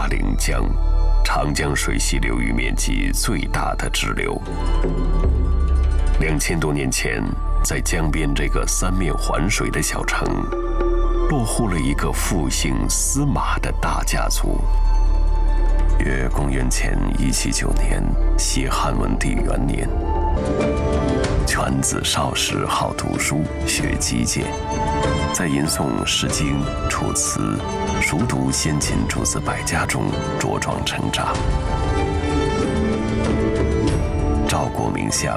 陵江，长江水系流域面积最大的支流。2000多年前，在江边这个三面环水的小城，落户了一个复姓司马的大家族。约公元前179年，西汉文帝元年，犬子少时好读书，学击剑，在吟诵《诗经》《楚辞》，熟读先秦诸子百家中茁壮成长。赵国名相